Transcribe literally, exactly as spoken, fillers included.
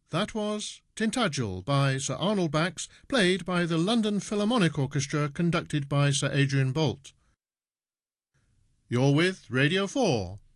That was Tintagel by Sir Arnold Bax, played by the London Philharmonic Orchestra, conducted by Sir Adrian Boult. You're with Radio four.